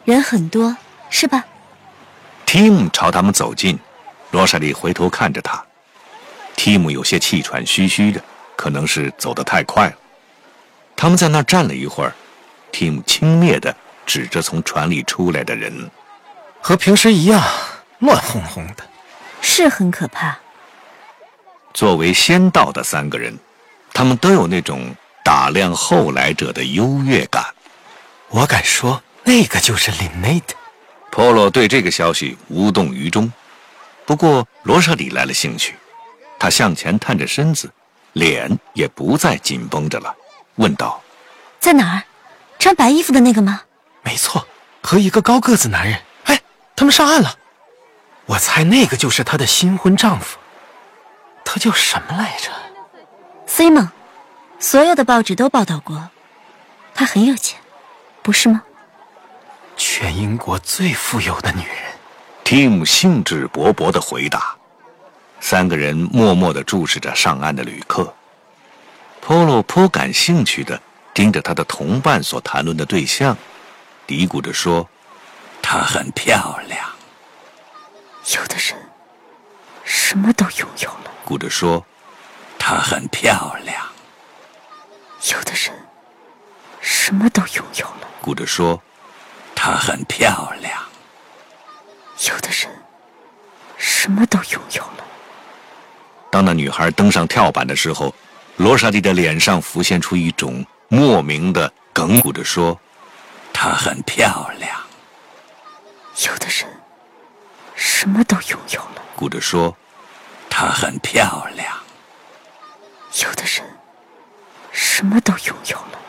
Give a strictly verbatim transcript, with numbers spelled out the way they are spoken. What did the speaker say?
人很多，是吧？ 提姆朝他们走近，罗莎莉回头看着他。提姆有些气喘吁吁的，可能是走得太快了。他们在那儿站了一会儿，提姆轻蔑地指着从船里出来的人， 和平时一样，乱哄哄的， 是很可怕。 作为先到的三个人，他们都有那种打量后来者的优越感。 我敢说，那个就是林内的。 波洛对这个消息无动于衷，不过罗莎莉来了兴趣，他向前探着身子，脸也不再紧绷着了，问道： 在哪儿？穿白衣服的那个吗？ 没错，和一个高个子男人。哎，他们上岸了。我猜那个就是她的新婚丈夫，他叫什么来着？ Simon， 所有的报纸都报道过，他很有钱，不是吗？ 全英国最富有的女人。 提姆兴致勃勃地回答。三个人默默地注视着上岸的旅客。波洛颇感兴趣地盯着他的同伴所谈论的对象，嘀咕着说：她很漂亮。 有的人什么都拥有了。 咕着说：她很漂亮。 有的人什么都拥有了。 咕着说：她很漂亮。 有的人什么都拥有了。 当那女孩登上跳板的时候，罗莎莉的脸上浮现出一种莫名的梗，咕着说：她很漂亮。 有的人什么都拥有了。 咕着说：她很漂亮。 有的人什么都拥有了。